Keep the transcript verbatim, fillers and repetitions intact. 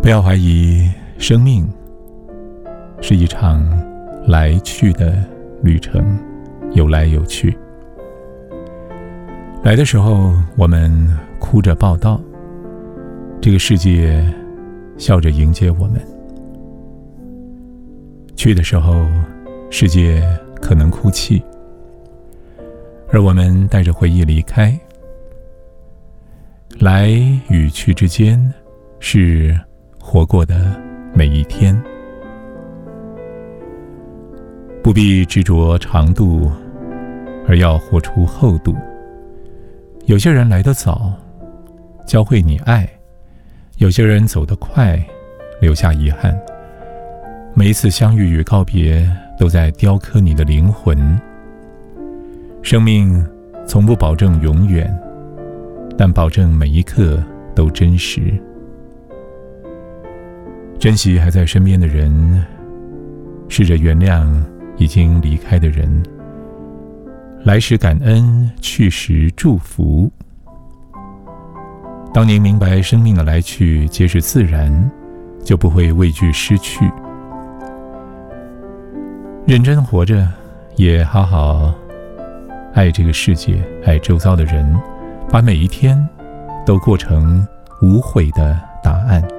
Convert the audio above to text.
不要怀疑，生命是一场来去的旅程，有来有去。来的时候，我们哭着报到，这个世界笑着迎接我们；去的时候，世界可能哭泣，而我们带着回忆离开。来与去之间，是活过的每一天。不必执着长度，而要活出厚度。有些人来得早，教会你爱；有些人走得快，留下遗憾。每一次相遇与告别，都在雕刻你的灵魂。生命从不保证永远，但保证每一刻都真实。珍惜还在身边的人，试着原谅已经离开的人。来时感恩，去时祝福。当您明白生命的来去皆是自然，就不会畏惧失去。认真活着，也好好爱这个世界，爱周遭的人，把每一天都过成无悔的答案。